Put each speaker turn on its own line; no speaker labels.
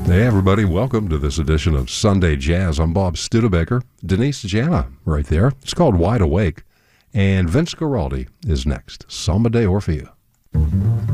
Hey, everybody. Welcome to this edition of Sunday Jazz. I'm Bob Studebaker. Denise Jana right there. It's called Wide Awake. And Vince Guaraldi is next. Samba de Orfeo.